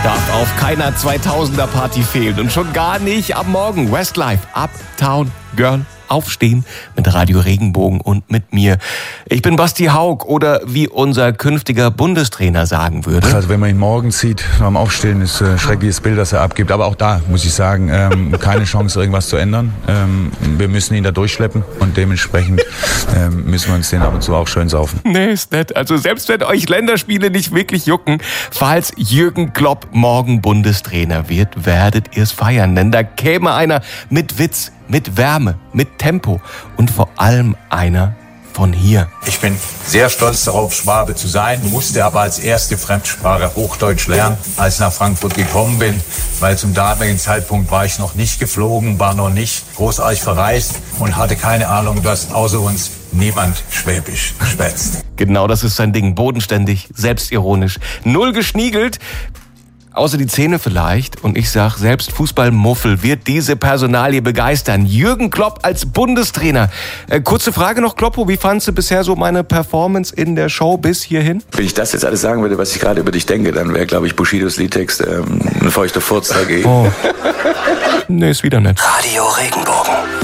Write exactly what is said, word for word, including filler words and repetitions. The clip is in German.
darf auf keiner zweitausender Party fehlen und schon gar nicht am Morgen. Westlife, Uptown Girl. Aufstehen mit Radio Regenbogen und mit mir. Ich bin Basti Haug oder wie unser künftiger Bundestrainer sagen würde. Also wenn man ihn morgens sieht, beim Aufstehen, ist ein schreckliches Bild, das er abgibt. Aber auch da muss ich sagen, ähm, keine Chance, irgendwas zu ändern. Ähm, wir müssen ihn da durchschleppen und dementsprechend ähm, müssen wir uns den ab und zu auch schön saufen. Nee, ist nett. Also selbst wenn euch Länderspiele nicht wirklich jucken, falls Jürgen Klopp morgen Bundestrainer wird, werdet ihr es feiern. Denn da käme einer mit Witz, mit Wärme, mit Tempo und vor allem einer von hier. Ich bin sehr stolz darauf, Schwabe zu sein, musste aber als erste Fremdsprache Hochdeutsch lernen, als ich nach Frankfurt gekommen bin, weil zum damaligen Zeitpunkt war ich noch nicht geflogen, war noch nicht großartig verreist und hatte keine Ahnung, dass außer uns niemand Schwäbisch schwätzt. Genau, das ist sein Ding. Bodenständig, selbstironisch, null geschniegelt. Außer die Zähne vielleicht. Und ich sag, selbst Fußballmuffel wird diese Personalie begeistern. Jürgen Klopp als Bundestrainer. Äh, kurze Frage noch, Kloppo. Wie fandst du bisher so meine Performance in der Show bis hierhin? Wenn ich das jetzt alles sagen würde, was ich gerade über dich denke, dann wäre, glaube ich, Bushidos Liedtext ähm, ein feuchter Furz dagegen. Oh. Nee, ist wieder nett. Radio Regenbogen.